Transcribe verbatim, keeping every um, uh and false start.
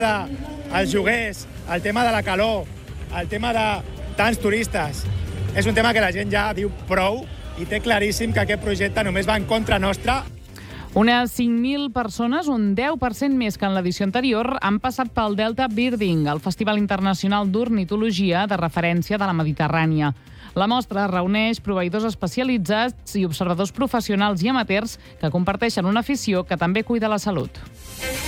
dels lloguers, el tema de la calor, el tema de tants turistes, és un tema que la gent ja diu prou i té claríssim que aquest projecte només va en contra nostra. Unes cinc mil persones, un deu per cent més que en l'edició anterior, han passat pel Delta Birding, el Festival Internacional d'Ornitologia de referència de la Mediterrània. La mostra reuneix proveïdors especialitzats i observadors professionals i amateurs que comparteixen una afició que també cuida la salut.